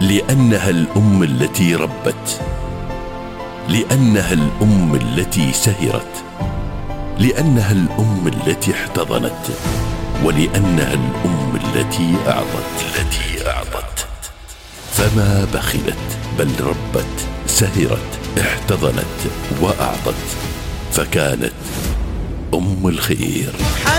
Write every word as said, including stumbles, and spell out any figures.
لأنها الأم التي ربت، لأنها الأم التي سهرت، لأنها الأم التي احتضنت، ولأنها الأم التي أعطت التي أعطت فما بخلت بل ربت، سهرت، احتضنت وأعطت، فكانت أم الخير.